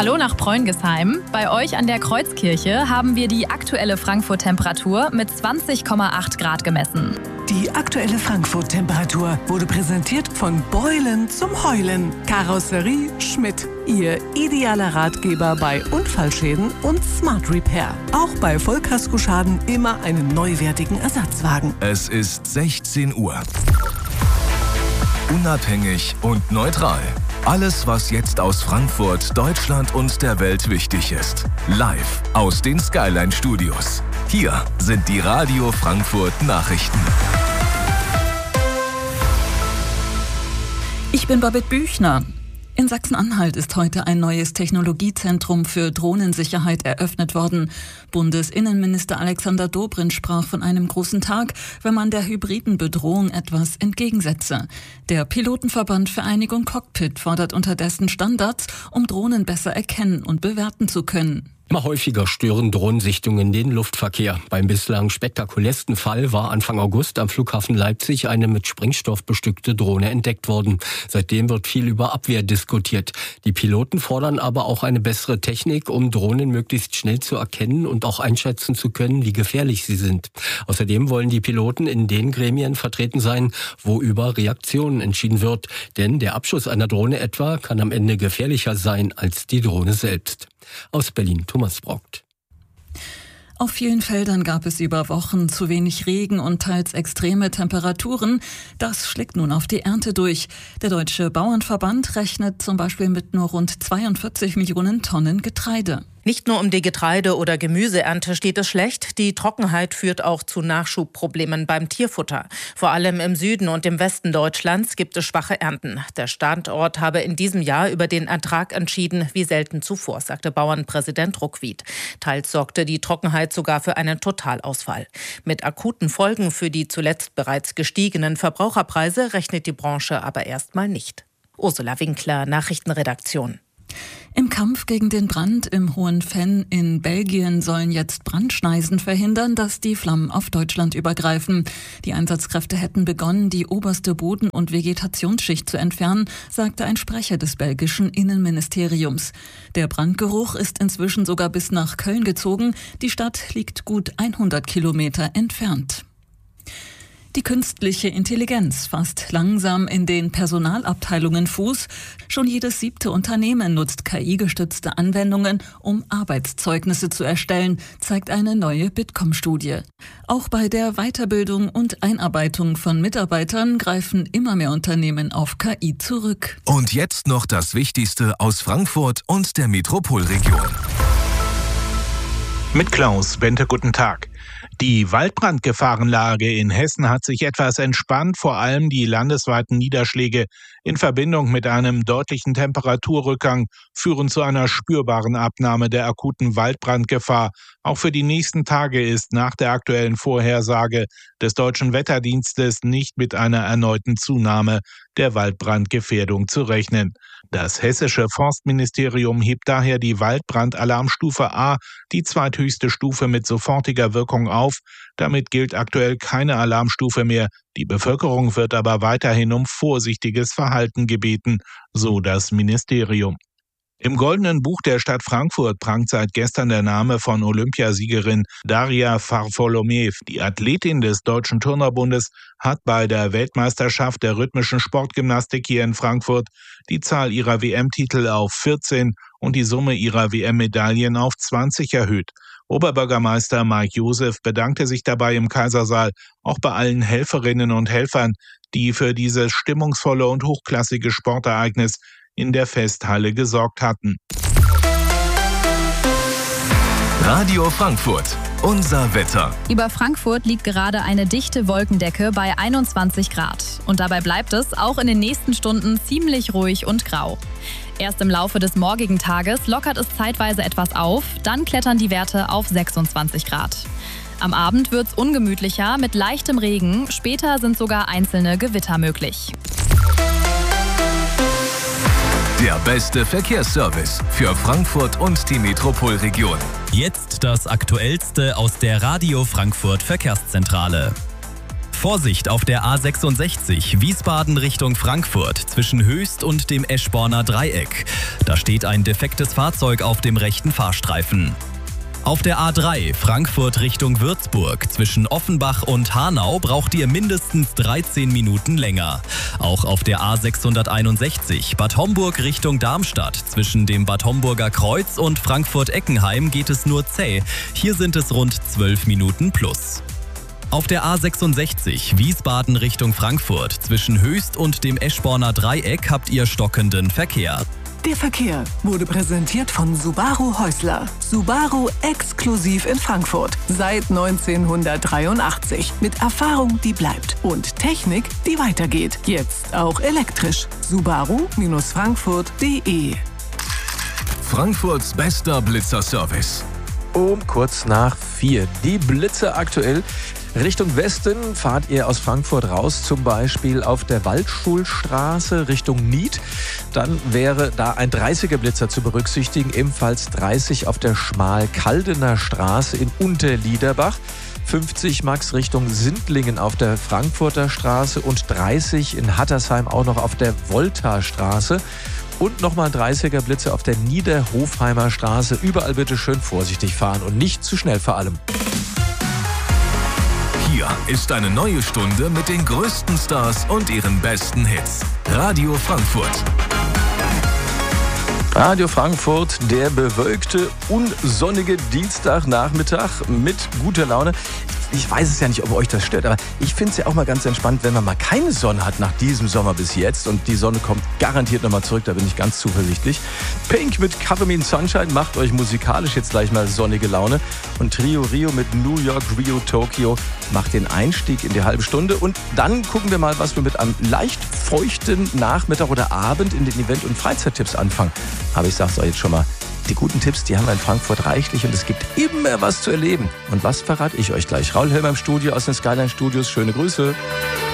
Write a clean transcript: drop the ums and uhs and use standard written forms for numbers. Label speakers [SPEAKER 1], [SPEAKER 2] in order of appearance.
[SPEAKER 1] Hallo nach Preungesheim. Bei euch an der Kreuzkirche haben wir die aktuelle Frankfurt-Temperatur mit 20,8 Grad gemessen.
[SPEAKER 2] Die aktuelle Frankfurt-Temperatur wurde präsentiert von Beulen zum Heulen. Karosserie Schmidt. Ihr idealer Ratgeber bei Unfallschäden und Smart Repair. Auch bei Vollkaskoschaden immer einen neuwertigen Ersatzwagen.
[SPEAKER 3] Es ist 16 Uhr. Unabhängig und neutral. Alles, was jetzt aus Frankfurt, Deutschland und der Welt wichtig ist. Live aus den Skyline Studios. Hier sind die Radio Frankfurt Nachrichten.
[SPEAKER 4] Ich bin Babette Büchner. In Sachsen-Anhalt ist heute ein neues Technologiezentrum für Drohnensicherheit eröffnet worden. Bundesinnenminister Alexander Dobrindt sprach von einem großen Tag, wenn man der hybriden Bedrohung etwas entgegensetze. Der Pilotenverband Vereinigung Cockpit fordert unterdessen Standards, um Drohnen besser erkennen und bewerten zu können.
[SPEAKER 5] Immer häufiger stören Drohnensichtungen den Luftverkehr. Beim bislang spektakulärsten Fall war Anfang August am Flughafen Leipzig eine mit Sprengstoff bestückte Drohne entdeckt worden. Seitdem wird viel über Abwehr diskutiert. Die Piloten fordern aber auch eine bessere Technik, um Drohnen möglichst schnell zu erkennen und auch einschätzen zu können, wie gefährlich sie sind. Außerdem wollen die Piloten in den Gremien vertreten sein, wo über Reaktionen entschieden wird. Denn der Abschuss einer Drohne etwa kann am Ende gefährlicher sein als die Drohne selbst. Aus Berlin, Thomas Brockt.
[SPEAKER 4] Auf vielen Feldern gab es über Wochen zu wenig Regen und teils extreme Temperaturen. Das schlägt nun auf die Ernte durch. Der Deutsche Bauernverband rechnet zum Beispiel mit nur rund 42 Millionen Tonnen Getreide.
[SPEAKER 6] Nicht nur um die Getreide- oder Gemüseernte steht es schlecht. Die Trockenheit führt auch zu Nachschubproblemen beim Tierfutter. Vor allem im Süden und im Westen Deutschlands gibt es schwache Ernten. Der Standort habe in diesem Jahr über den Ertrag entschieden, wie selten zuvor, sagte Bauernpräsident Ruckwied. Teils sorgte die Trockenheit sogar für einen Totalausfall. Mit akuten Folgen für die zuletzt bereits gestiegenen Verbraucherpreise rechnet die Branche aber erstmal nicht. Ursula Winkler, Nachrichtenredaktion.
[SPEAKER 4] Im Kampf gegen den Brand im Hohen Venn in Belgien sollen jetzt Brandschneisen verhindern, dass die Flammen auf Deutschland übergreifen. Die Einsatzkräfte hätten begonnen, die oberste Boden- und Vegetationsschicht zu entfernen, sagte ein Sprecher des belgischen Innenministeriums. Der Brandgeruch ist inzwischen sogar bis nach Köln gezogen. Die Stadt liegt gut 100 Kilometer entfernt. Die künstliche Intelligenz fasst langsam in den Personalabteilungen Fuß. Schon jedes 7. Unternehmen nutzt KI-gestützte Anwendungen, um Arbeitszeugnisse zu erstellen, zeigt eine neue Bitkom-Studie. Auch bei der Weiterbildung und Einarbeitung von Mitarbeitern greifen immer mehr Unternehmen auf KI zurück.
[SPEAKER 3] Und jetzt noch das Wichtigste aus Frankfurt und der Metropolregion.
[SPEAKER 7] Mit Klaus Bente, guten Tag. Die Waldbrandgefahrenlage in Hessen hat sich etwas entspannt, vor allem die landesweiten Niederschläge in Verbindung mit einem deutlichen Temperaturrückgang führen zu einer spürbaren Abnahme der akuten Waldbrandgefahr. Auch für die nächsten Tage ist nach der aktuellen Vorhersage des Deutschen Wetterdienstes nicht mit einer erneuten Zunahme der Waldbrandgefährdung zu rechnen. Das hessische Forstministerium hebt daher die Waldbrandalarmstufe A, die zweithöchste Stufe mit sofortiger Wirkung auf. Damit gilt aktuell keine Alarmstufe mehr. Die Bevölkerung wird aber weiterhin um vorsichtiges Verhalten gebeten, so das Ministerium. Im Goldenen Buch der Stadt Frankfurt prangt seit gestern der Name von Olympiasiegerin Daria Varfolomew. Die Athletin des Deutschen Turnerbundes hat bei der Weltmeisterschaft der rhythmischen Sportgymnastik hier in Frankfurt die Zahl ihrer WM-Titel auf 14 und die Summe ihrer WM-Medaillen auf 20 erhöht. Oberbürgermeister Mike Josef bedankte sich dabei im Kaisersaal, auch bei allen Helferinnen und Helfern, die für dieses stimmungsvolle und hochklassige Sportereignis in der Festhalle gesorgt hatten.
[SPEAKER 3] Radio Frankfurt, unser Wetter.
[SPEAKER 1] Über Frankfurt liegt gerade eine dichte Wolkendecke bei 21 Grad. Und dabei bleibt es auch in den nächsten Stunden ziemlich ruhig und grau. Erst im Laufe des morgigen Tages lockert es zeitweise etwas auf, dann klettern die Werte auf 26 Grad. Am Abend wird es ungemütlicher mit leichtem Regen, später sind sogar einzelne Gewitter möglich.
[SPEAKER 3] Der beste Verkehrsservice für Frankfurt und die Metropolregion.
[SPEAKER 8] Jetzt das Aktuellste aus der Radio Frankfurt Verkehrszentrale. Vorsicht auf der A66 Wiesbaden Richtung Frankfurt zwischen Höchst und dem Eschborner Dreieck. Da steht ein defektes Fahrzeug auf dem rechten Fahrstreifen. Auf der A3 Frankfurt Richtung Würzburg zwischen Offenbach und Hanau braucht ihr mindestens 13 Minuten länger. Auch auf der A661 Bad Homburg Richtung Darmstadt zwischen dem Bad Homburger Kreuz und Frankfurt-Eckenheim geht es nur zäh. Hier sind es rund 12 Minuten plus. Auf der A66 Wiesbaden Richtung Frankfurt zwischen Höchst und dem Eschborner Dreieck habt ihr stockenden Verkehr.
[SPEAKER 2] Der Verkehr wurde präsentiert von Subaru Häusler. Subaru exklusiv in Frankfurt. Seit 1983. Mit Erfahrung, die bleibt. Und Technik, die weitergeht. Jetzt auch elektrisch. Subaru-Frankfurt.de.
[SPEAKER 3] Frankfurts bester Blitzerservice.
[SPEAKER 9] Um kurz nach 4. Die Blitze aktuell. Richtung Westen fahrt ihr aus Frankfurt raus, zum Beispiel auf der Waldschulstraße Richtung Nied. Dann wäre da ein 30er Blitzer zu berücksichtigen, ebenfalls 30 auf der Schmalkaldener Straße in Unterliederbach. 50 Max Richtung Sindlingen auf der Frankfurter Straße und 30 in Hattersheim auch noch auf der Volta-Straße. Und nochmal ein 30er Blitzer auf der Niederhofheimer Straße. Überall bitte schön vorsichtig fahren und nicht zu schnell vor allem.
[SPEAKER 3] Hier ist eine neue Stunde mit den größten Stars und ihren besten Hits. Radio Frankfurt.
[SPEAKER 9] Radio Frankfurt, der bewölkte, unsonnige Dienstagnachmittag mit guter Laune. Ich weiß es ja nicht, ob euch das stört, aber ich finde es ja auch mal ganz entspannt, wenn man mal keine Sonne hat nach diesem Sommer bis jetzt. Und die Sonne kommt garantiert nochmal zurück, da bin ich ganz zuversichtlich. Pink mit Cover Me in Sunshine macht euch musikalisch jetzt gleich mal sonnige Laune. Und Trio Rio mit New York, Rio, Tokio macht den Einstieg in die halbe Stunde. Und dann gucken wir mal, was wir mit einem leicht feuchten Nachmittag oder Abend in den Event- und Freizeittipps anfangen. Aber ich sag's euch jetzt schon mal, die guten Tipps, die haben wir in Frankfurt reichlich und es gibt immer was zu erleben. Und was verrate ich euch gleich? Raul Helmer im Studio aus den Skyline Studios. Schöne Grüße.